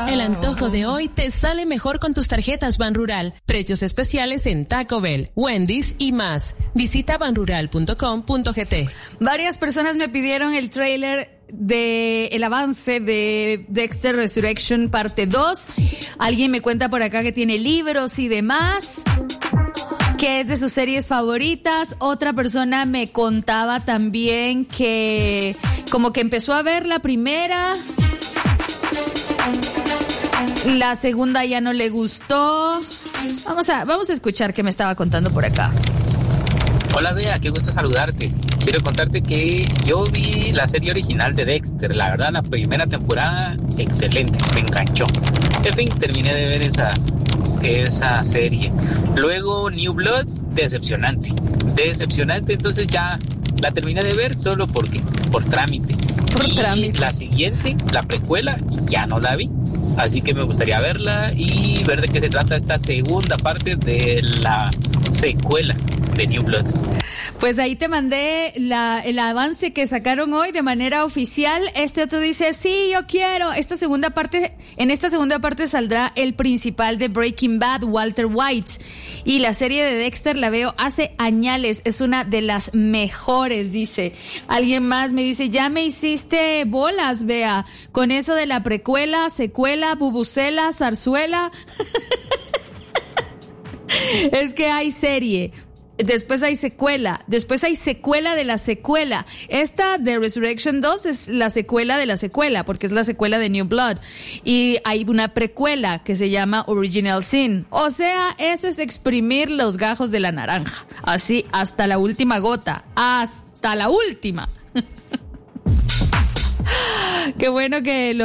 El antojo de hoy te sale mejor con tus tarjetas Banrural. Precios especiales en Taco Bell, Wendy's y más. Visita banrural.com.gt. Varias personas me pidieron el tráiler el avance de Dexter Resurrection parte 2. Alguien me cuenta por acá que tiene libros y demás, que es de sus series favoritas. Otra persona me contaba también que como que empezó a ver la primera, la segunda ya no le gustó. Vamos a escuchar qué me estaba contando por acá. Hola Bea, qué gusto saludarte. Quiero contarte que yo vi la serie original de Dexter. La verdad, la primera temporada, excelente, me enganchó. En fin, terminé de ver esa serie. Luego New Blood, decepcionante, entonces ya la terminé de ver solo por trámite. La siguiente, la precuela, ya no la vi. Así que me gustaría verla y ver de qué se trata esta segunda parte de la secuela de New Blood. Pues ahí te mandé el avance que sacaron hoy de manera oficial. Este otro dice, sí, yo quiero. En esta segunda parte saldrá el principal de Breaking Bad, Walter White. Y la serie de Dexter la veo hace añales. Es una de las mejores, dice. Alguien más me dice, ya me hiciste bolas, Bea, con eso de la precuela, secuela, bubucela, zarzuela. Es que hay serie. Después hay secuela de la secuela. Esta de Resurrection 2 es la secuela de la secuela, porque es la secuela de New Blood. Y hay una precuela que se llama Original Sin. O sea, eso es exprimir los gajos de la naranja. Así, hasta la última gota. Hasta la última. Qué bueno que lo